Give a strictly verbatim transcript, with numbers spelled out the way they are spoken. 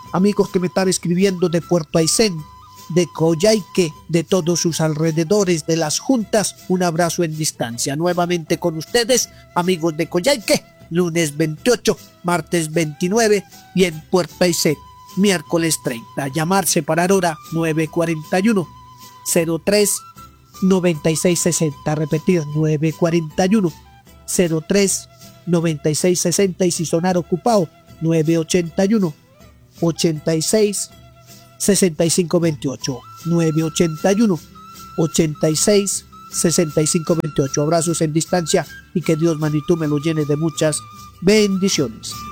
amigos que me están escribiendo de Puerto Aysén, de Coyhaique, de todos sus alrededores, de las juntas, un abrazo en distancia. Nuevamente con ustedes, amigos de Coyhaique, lunes veintiocho, martes veintinueve y en Puerto Aysén, miércoles treinta. Llamar, separar hora nueve cuarenta y uno, cero tres, noventa y seis sesenta. Repetir, nueve cuarenta y uno, cero tres, noventa y seis sesenta. Y si sonar ocupado, nueve ochenta y uno, ochenta y seis, sesenta y cinco veintiocho. nueve ochenta y uno, ochenta y seis, sesenta y cinco veintiocho. Abrazos en distancia y que Dios, manito, me lo llene de muchas bendiciones.